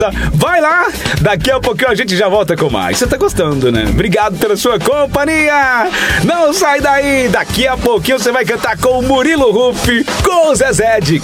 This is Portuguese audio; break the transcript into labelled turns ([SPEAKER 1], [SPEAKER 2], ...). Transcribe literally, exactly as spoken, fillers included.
[SPEAKER 1] Vai lá, daqui a pouquinho a gente já volta com mais. Você tá gostando, né? Obrigado pela sua companhia. Não sai daí, daqui a pouquinho você vai cantar com o Murilo Ruff, com o Zezé de